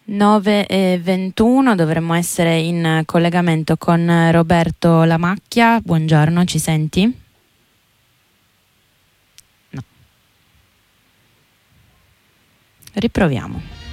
9:21, dovremmo essere in collegamento con Roberto Lamacchia. Buongiorno, ci senti? No. Riproviamo.